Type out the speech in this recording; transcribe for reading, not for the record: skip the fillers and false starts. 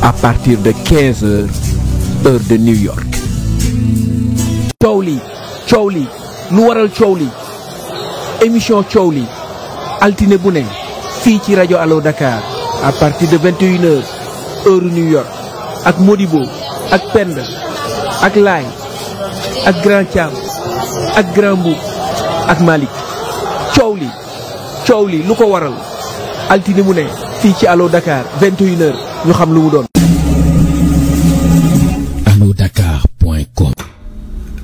à partir de 15 heures heure de New York. coow li lu waral coow li émission coow li altine bu ne fii ci rajo Allo Dakar à partir de 21 heures heure New York ak Modibo ak Penda ak Laay ak Grand Thiam ak Grand Mboup ak Malick coow li lu ko waral altine mu ne fii ci Allo Dakar 21 heures ñu xam lu mu doon. allodakar.com